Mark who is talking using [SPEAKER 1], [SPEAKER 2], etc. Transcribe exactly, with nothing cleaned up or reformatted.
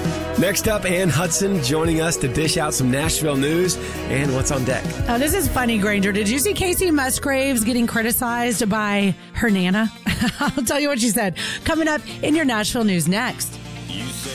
[SPEAKER 1] Next up, Ann Hudson joining us to dish out some Nashville news and what's on deck.
[SPEAKER 2] Oh, this is funny, Granger. Did you see Casey Musgraves getting criticized by her Nana? I'll tell you what she said. Coming up in your Nashville news next.